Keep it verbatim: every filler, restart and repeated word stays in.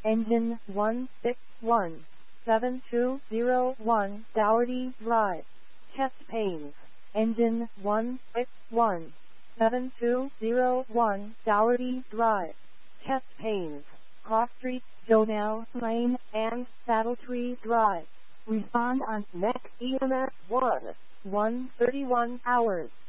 Engine one six one seven two zero one Dougherty Drive. Chest pains. Engine one six one seven two zero one Dougherty Drive. Chest pains. Cross Street, Jonell Lane, and Saddletree Drive. Respond on next E M S one, one thirty-one hours.